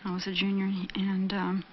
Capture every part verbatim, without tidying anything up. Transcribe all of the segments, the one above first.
I was a junior, and um,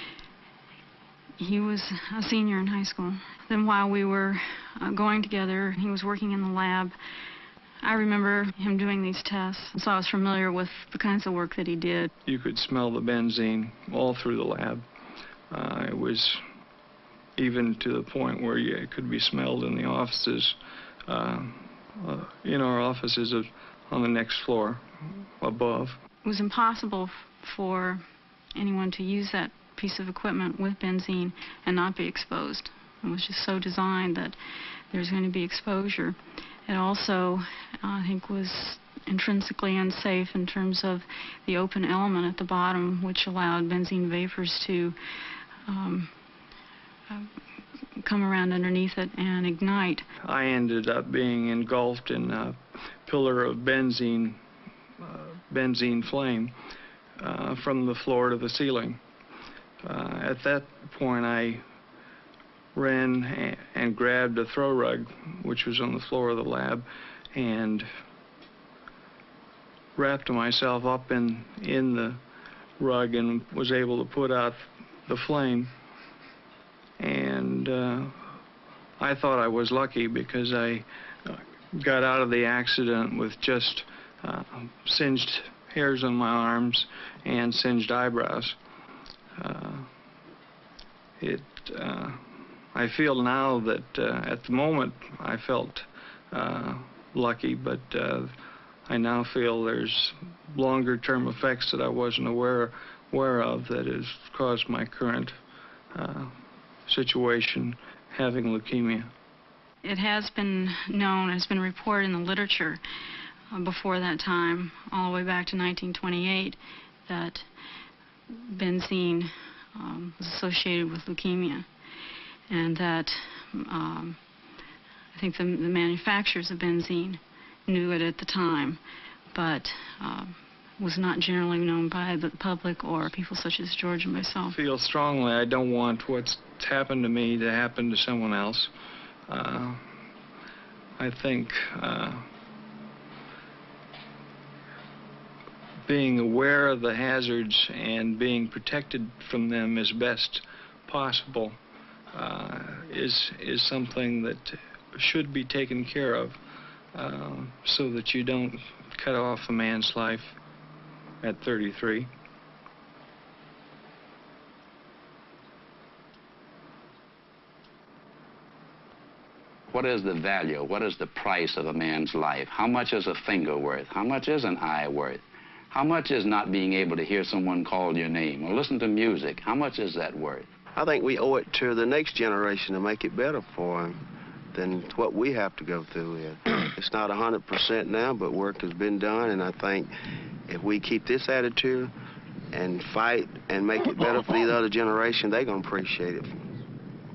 he was a senior in high school. Then while we were uh, going together, he was working in the lab. I remember him doing these tests, so I was familiar with the kinds of work that he did. You could smell the benzene all through the lab. Uh, it was even to the point where you, it could be smelled in the offices, uh, uh, in our offices of, on the next floor above. It was impossible for anyone to use that piece of equipment with benzene and not be exposed. It was just so designed that there's going to be exposure. It also, I think, was intrinsically unsafe in terms of the open element at the bottom, which allowed benzene vapors to um, uh, come around underneath it and ignite. I ended up being engulfed in a pillar of benzene, uh, benzene flame uh, from the floor to the ceiling. Uh, at that point, I ran and grabbed a throw rug, which was on the floor of the lab, and wrapped myself up in, in the rug and was able to put out the flame. And uh, I thought I was lucky because I got out of the accident with just uh, singed hairs on my arms and singed eyebrows. Uh, it, uh, I feel now that uh, at the moment I felt uh, lucky, but uh, I now feel there's longer-term effects that I wasn't aware, aware of that has caused my current uh, situation, having leukemia. It has been known, has been reported in the literature uh, before that time, all the way back to nineteen twenty-eight, that benzene um, was associated with leukemia, and that um, I think the, the manufacturers of benzene knew it at the time, but uh, was not generally known by the public or people such as George and myself. I feel strongly I don't want what's happened to me to happen to someone else. Uh, I think uh, being aware of the hazards and being protected from them as best possible uh, is, is something that should be taken care of uh, so that you don't cut off a man's life at thirty-three. What is the value? What is the price of a man's life? How much is a finger worth? How much is an eye worth? How much is not being able to hear someone call your name or listen to music? How much is that worth? I think we owe it to the next generation to make it better for them than what we have to go through with. It's not one hundred percent now, but work has been done, and I think if we keep this attitude and fight and make it better for these other generations, they're going to appreciate it.